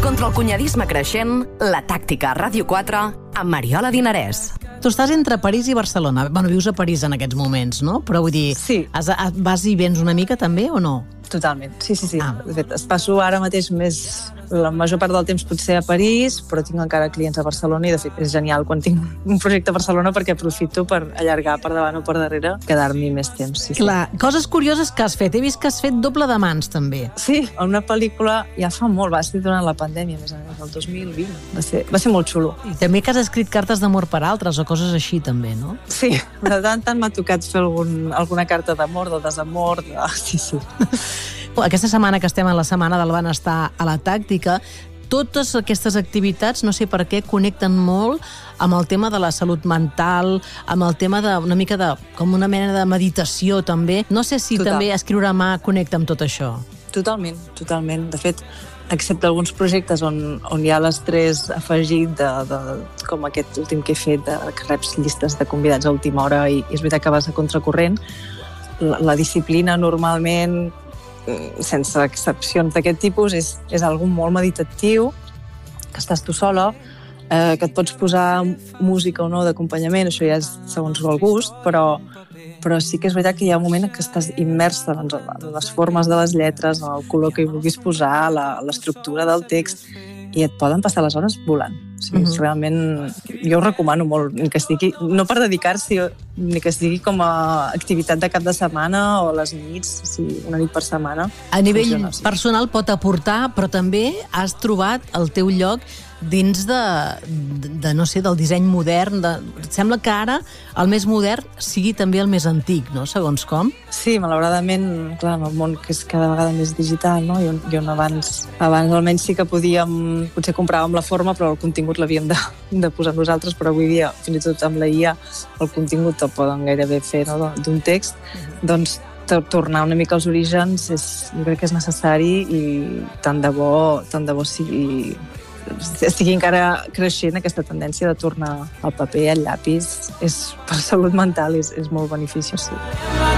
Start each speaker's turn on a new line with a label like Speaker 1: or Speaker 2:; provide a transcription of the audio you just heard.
Speaker 1: Contra el cunyadisme creixent, La Tàctica a Ràdio 4 amb Mariola Dinarès.
Speaker 2: Tu estàs entre París i Barcelona. Bueno, vius a París en aquests moments, no? Però vull dir,
Speaker 3: sí.
Speaker 2: Vas i vens una mica també o no?
Speaker 3: Totalment, sí. De fet, passo ara mateix la major part del temps potser a París, però tinc encara clients a Barcelona i de fet és genial quan tinc un projecte a Barcelona perquè aprofito per allargar per davant o per darrere, quedar-m'hi més temps. Sí.
Speaker 2: Clar, coses curioses que has fet. He vist que has fet doble de mans, també.
Speaker 3: Sí, una pel·lícula ja fa molt, va ser durant la pandèmia, més o menys, el 2020. Va ser molt xulo.
Speaker 2: I també que has escrit cartes d'amor per altres o coses així, també, no?
Speaker 3: Sí, de tant m'ha tocat fer alguna carta d'amor, de desamor, sí.
Speaker 2: Aquesta setmana que estem en la Setmana del Benestar a La Tàctica, totes aquestes activitats, no sé per què, connecten molt amb el tema de la salut mental, amb el tema d'una mica com una mena de meditació, també. No sé si també escriure a mà connecta amb tot això.
Speaker 3: Totalment. De fet, excepte alguns projectes on hi ha l'estrès afegit com aquest últim que he fet, que reps llistes de convidats a última hora i és veritat que vas a contracorrent, la disciplina normalment, sense excepcions d'aquest tipus, és algo molt meditatiu, que estàs tu sola, que et pots posar música o no d'acompanyament, això ja és segons el gust, però sí que és veritat que hi ha un moment que estàs immersa en les formes de les lletres, en el color que hi vulguis posar, l'estructura del text, i et poden passar les hores volant. O sigui, realment, jo ho recomano molt, ni que estigui, no per dedicar-s'hi, ni que estigui com a activitat de cap de setmana o a les nits, una nit per setmana.
Speaker 2: A nivell personal pot aportar, però també has trobat el teu lloc dins no sé, del disseny modern. Sembla que ara el més modern sigui també el més antic, no? Segons com.
Speaker 3: Sí, malauradament, clar, en el món que és cada vegada més digital, no? I on abans almenys sí que podíem, potser compràvem la forma, però el contingut l'havíem de posar nosaltres, però avui dia, fins i tot amb la IA, el contingut el poden gairebé fer, no? D'un text, doncs tornar una mica als orígens jo crec que és necessari i tant de bo estigui encara creixent aquesta tendència de tornar al paper, al llapis. Per salut mental és molt beneficiós, sí.